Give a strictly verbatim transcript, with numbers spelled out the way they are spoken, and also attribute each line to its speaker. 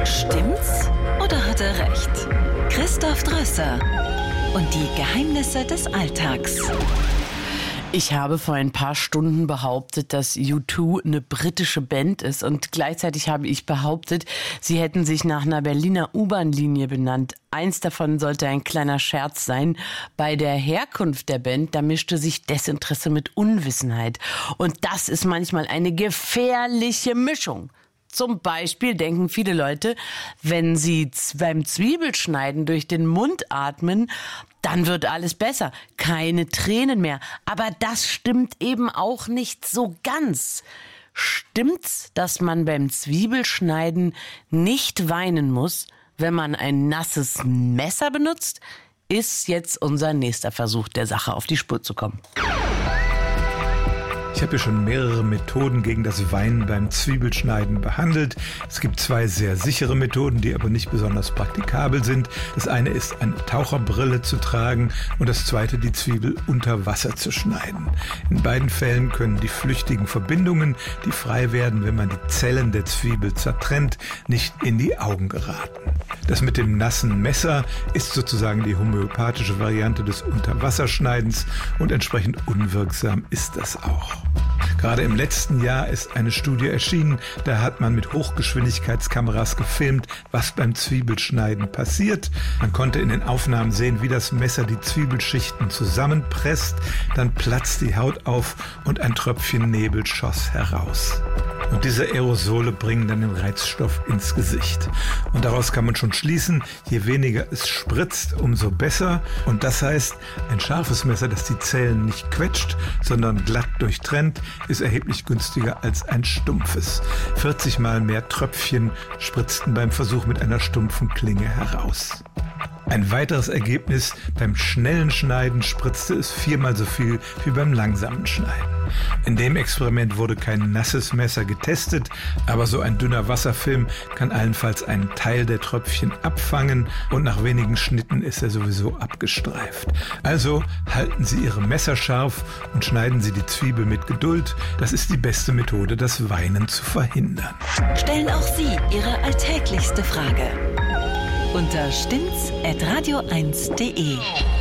Speaker 1: Stimmt's oder hat er recht? Christoph Drösser und die Geheimnisse des Alltags.
Speaker 2: Ich habe vor ein paar Stunden behauptet, dass U zwei eine britische Band ist und gleichzeitig habe ich behauptet, sie hätten sich nach einer Berliner U-Bahn-Linie benannt. Eins davon sollte ein kleiner Scherz sein. Bei der Herkunft der Band, da mischte sich Desinteresse mit Unwissenheit. Und das ist manchmal eine gefährliche Mischung. Zum Beispiel denken viele Leute, wenn sie beim Zwiebelschneiden durch den Mund atmen, dann wird alles besser. Keine Tränen mehr. Aber das stimmt eben auch nicht so ganz. Stimmt's, dass man beim Zwiebelschneiden nicht weinen muss, wenn man ein nasses Messer benutzt? Ist jetzt unser nächster Versuch, der Sache auf die Spur zu kommen.
Speaker 3: Ich habe ja schon mehrere Methoden gegen das Weinen beim Zwiebelschneiden behandelt. Es gibt zwei sehr sichere Methoden, die aber nicht besonders praktikabel sind. Das eine ist, eine Taucherbrille zu tragen und das zweite, die Zwiebel unter Wasser zu schneiden. In beiden Fällen können die flüchtigen Verbindungen, die frei werden, wenn man die Zellen der Zwiebel zertrennt, nicht in die Augen geraten. Das mit dem nassen Messer ist sozusagen die homöopathische Variante des Unterwasserschneidens und entsprechend unwirksam ist das auch. Gerade im letzten Jahr ist eine Studie erschienen, da hat man mit Hochgeschwindigkeitskameras gefilmt, was beim Zwiebelschneiden passiert. Man konnte in den Aufnahmen sehen, wie das Messer die Zwiebelschichten zusammenpresst, dann platzt die Haut auf und ein Tröpfchen Nebel schoss heraus. Und diese Aerosole bringen dann den Reizstoff ins Gesicht. Und daraus kann man schon schließen, je weniger es spritzt, umso besser. Und das heißt, ein scharfes Messer, das die Zellen nicht quetscht, sondern glatt durchtrennt, ist erheblich günstiger als ein stumpfes. vierzig Mal mehr Tröpfchen spritzten beim Versuch mit einer stumpfen Klinge heraus. Ein weiteres Ergebnis, beim schnellen Schneiden spritzte es viermal so viel wie beim langsamen Schneiden. In dem Experiment wurde kein nasses Messer getestet, aber so ein dünner Wasserfilm kann allenfalls einen Teil der Tröpfchen abfangen und nach wenigen Schnitten ist er sowieso abgestreift. Also halten Sie Ihre Messer scharf und schneiden Sie die Zwiebel mit Geduld. Das ist die beste Methode, das Weinen zu verhindern.
Speaker 1: Stellen auch Sie Ihre alltäglichste Frage unter stimmt's at radio eins punkt de.